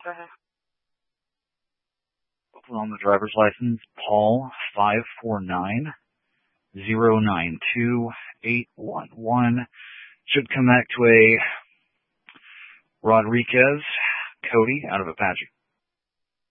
Go ahead. On the driver's license, Paul 549-092-811. Should come back to a Rodriguez Cody out of Apache.